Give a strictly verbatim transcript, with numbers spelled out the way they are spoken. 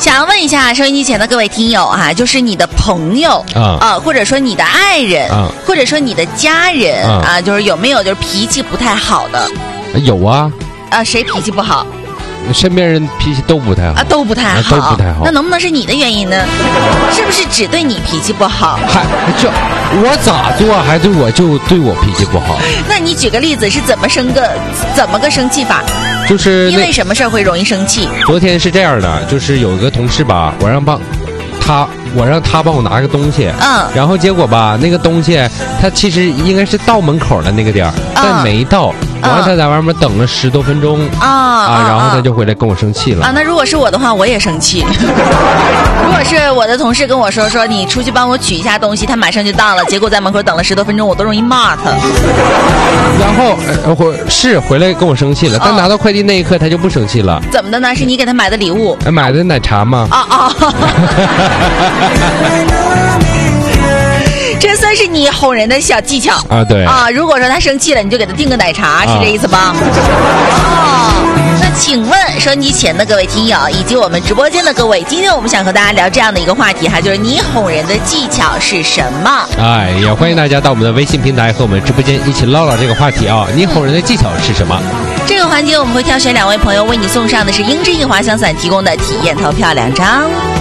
想要问一下收音机前的各位听友啊，就是你的朋友啊、呃，或者说你的爱人啊，或者说你的家人 啊, 啊，就是有没有就是脾气不太好的？ 有啊。 啊，谁脾气不好？ 身边人脾气都不太好啊，都不太好， 都不太好。 那能不能是你的原因呢？是不是只对你脾气不好？ 还就我咋做，还对我就对我脾气不好？ 那你举个例子，是怎么生个怎么个生气法？ 就是因为什么事儿会容易生气？ 昨天是这样的，就是有一个同事吧，我让帮他，我让他帮我拿个东西，嗯，然后结果吧，那个东西他其实应该是到门口的那个点儿，嗯、但没到。然后他在外面等了十多分钟啊啊，然后他就回来跟我生气了啊。那如果是我的话，我也生气。如果是我的同事跟我说说你出去帮我取一下东西，他马上就到了，结果在门口等了十多分钟，我都容易骂他。 然后呃，回是回来跟我生气了，但拿到快递那一刻他就不生气了。 怎么的呢？是你给他买的礼物？ 买的奶茶吗？ 啊啊！这算是你哄人的小技巧啊！对啊，如果说他生气了，你就给他订个奶茶，啊、是这意思吧？哦，那请问收音机前的各位听友以及我们直播间的各位，今天我们想和大家聊这样的一个话题哈，就是你哄人的技巧是什么？ 哎，也欢迎大家到我们的微信平台和我们直播间一起唠唠这个话题啊！你哄人的技巧是什么？ 这个环节我们会挑选两位朋友为你送上的是英之印华香伞提供的体验投票两张。